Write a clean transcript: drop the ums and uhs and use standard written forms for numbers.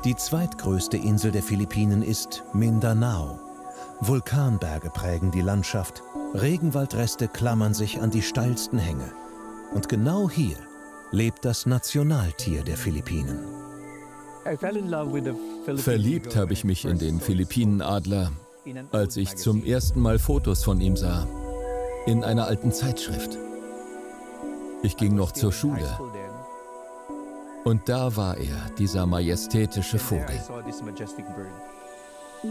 Die zweitgrößte Insel der Philippinen ist Mindanao. Vulkanberge prägen die Landschaft, Regenwaldreste klammern sich an die steilsten Hänge. Und genau hier lebt das Nationaltier der Philippinen. Verliebt habe ich mich in den Philippinenadler, als ich zum ersten Mal Fotos von ihm sah, in einer alten Zeitschrift. Ich ging noch zur Schule. Und da war er, dieser majestätische Vogel.